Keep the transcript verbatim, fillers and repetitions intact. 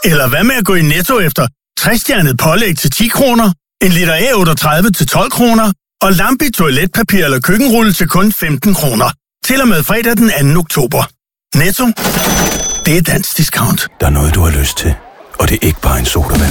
Eller hvad med at gå i Netto efter tres-stjernet pålæg til ti kroner, en liter A otteogtredive til tolv kroner og Lambi toiletpapir eller køkkenrulle til kun femten kroner. Til og med fredag den anden oktober. Netto. Det er dansk discount. Der er noget, du har lyst til, og det er ikke bare en sodavand.